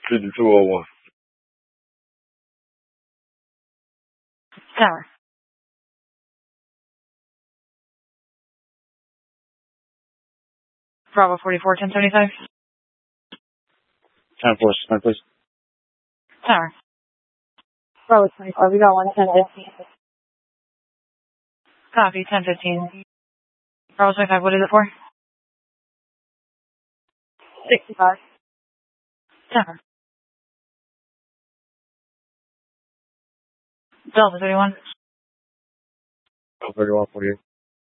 5201. Tower. Bravo 44, 1075. 10-4, please. Tower. Bravo 24, we got 110. Copy, 1015. Bravo 25, what is it for? 65. Tower. Delta 31. 3148.